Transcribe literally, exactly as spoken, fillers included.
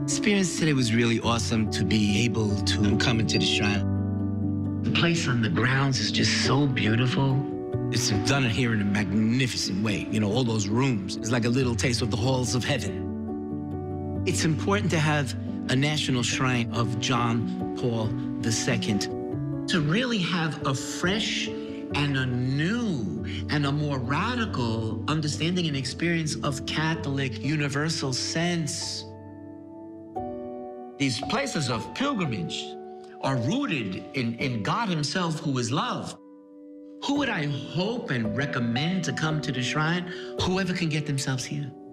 Experience today was really awesome to be able to come into the shrine. The place on the grounds is just so beautiful. It's done here in a magnificent way. You know, all those rooms. It's like a little taste of the halls of heaven. It's important to have a national shrine of John Paul the Second to really have a fresh and a new and a more radical understanding and experience of Catholic universal sense. These places of pilgrimage are rooted in, in God himself, who is love. Who would I hope and recommend to come to the shrine? Whoever can get themselves here.